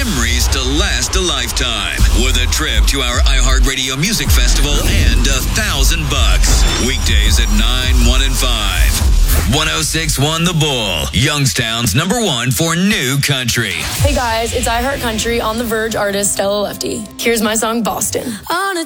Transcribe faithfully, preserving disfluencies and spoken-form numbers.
memories to last a lifetime with a trip to our iHeartRadio Music Festival and a thousand bucks. Weekdays at nine, one, and five. one oh six point one The Bull, Youngstown's number one for new country. Hey guys, it's iHeart Country on the Verge artist Stella Lefty. Here's my song, Boston. On a